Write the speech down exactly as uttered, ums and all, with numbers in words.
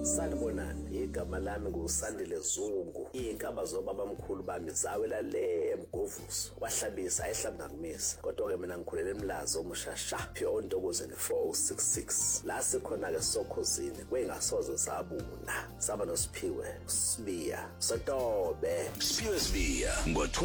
Sanibonani, igama lami nguSandile Zungu. Inkaba zobabamkhulu bami zawela le eMgovuso. Wahlabisa ayihlamba kumisa. Kodwa ke mina ngikhulele eMlazi omushasha. Phi ontokoze nge-four oh six six. La sikhona ke Sokhosini. Kwengasoze sabuna. Saba noSiphiwe, Sibiya, Sotobe. Siphiwe Sibiya ngo